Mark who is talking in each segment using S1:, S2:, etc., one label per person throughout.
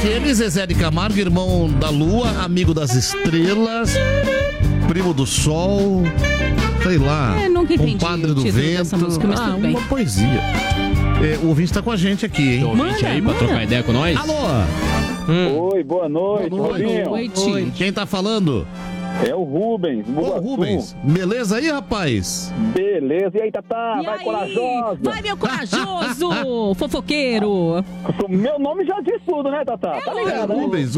S1: aquele Zezé de Camargo, irmão da lua, amigo das estrelas, primo do sol, sei lá,
S2: nunca entendi
S1: compadre do
S2: o título
S1: vento.
S2: dessa música, mas tudo bem.
S1: Uma poesia. O ouvinte tá com a gente aqui, hein?
S3: Tem ouvinte aí pra trocar ideia com nós?
S1: Alô?
S4: Oi, boa noite, Robinho.
S1: Oi, quem tá falando?
S4: É o Rubens.
S1: Ô, Rubens, beleza aí, rapaz?
S4: Beleza, e aí, Tatá?
S2: E
S4: vai
S2: aí?
S4: corajosa.
S2: Vai, meu corajoso! Fofoqueiro!
S4: Meu nome já diz tudo, né, Tatá? Tá ligado, né?
S1: Rubens.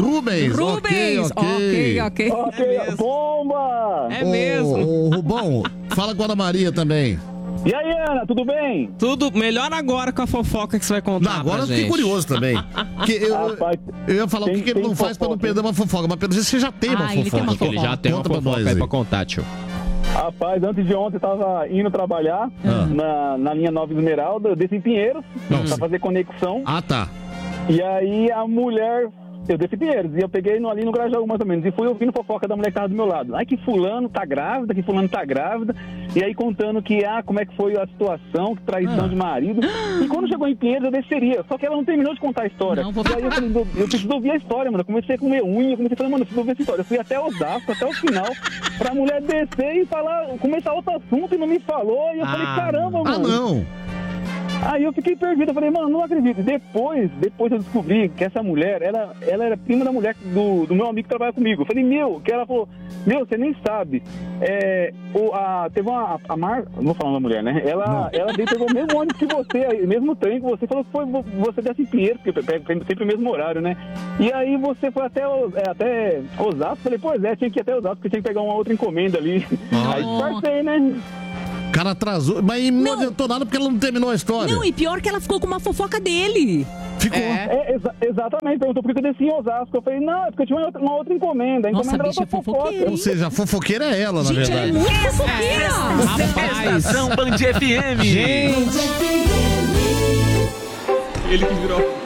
S2: Ok.
S4: Bomba!
S3: É mesmo.
S1: Ô, Rubão, fala com a Ana Maria também.
S4: E aí, Ana, tudo bem?
S3: Tudo melhor agora com a fofoca que você vai contar.
S1: Não, agora
S3: pra
S1: eu fiquei
S3: gente.
S1: curioso também.
S4: Rapaz,
S1: Eu ia falar o que ele não faz pra não perder uma fofoca, mas pelo jeito você já tem uma
S2: ele tem
S1: fofoca.
S2: uma
S3: Ele já tem uma
S1: Conta pra
S3: fofoca
S1: nós
S3: aí
S1: aí.
S3: pra contar, tio.
S4: Rapaz, antes de ontem eu tava indo trabalhar na linha Nova Esmeralda, eu desci em Pinheiros pra fazer conexão.
S1: Ah, tá.
S4: E aí a mulher... Eu desci em Pinheiros e eu peguei ali no Grajaú mais ou menos e fui ouvindo fofoca da mulher que tava do meu lado. Ai, que fulano tá grávida, que fulano tá grávida. E aí contando que, como é que foi a situação, que traição de marido. E quando chegou em Pinheiros eu desceria. Só que ela não terminou de contar a história.
S2: Não, vou
S4: E aí eu falei, eu preciso ouvir a história, mano. Eu comecei a comer unha, comecei a falar, mano, eu preciso ouvir essa história. Eu fui até Osasco, até o final, pra mulher descer e falar, começar outro assunto e não me falou. E eu falei, caramba, mano.
S1: Ah, não.
S4: Aí eu fiquei perdido, eu falei, mano, não acredito. Depois eu descobri que essa mulher, ela era prima da mulher do meu amigo que trabalha comigo. Eu falei, que ela falou, você nem sabe. Teve a Mar, não vou falar da mulher, né? Ela pegou o mesmo ônibus que você, o mesmo trem que você, falou que foi você desce em Pinheiros, porque pega sempre o mesmo horário, né? E aí você foi até Osasco, falei, tinha que ir até Osasco, porque tinha que pegar uma outra encomenda ali. Aí disfarcei, né?
S1: O cara atrasou, mas não adiantou nada porque ela não terminou a história.
S2: Não, e pior que ela ficou com uma fofoca dele.
S1: Ficou.
S4: Exatamente, perguntou por que eu desci em Osasco. Eu falei, não, é porque eu tinha uma outra encomenda. A
S2: Nossa,
S4: encomenda
S2: a bicha
S4: era outra
S2: é fofoqueira.
S1: Ou seja, a fofoqueira é ela, na
S2: Gente, ela é
S1: verdade.
S2: muito fofoqueira.
S3: Rapaz.
S5: Estação Band FM.
S3: Gente. Ele que virou.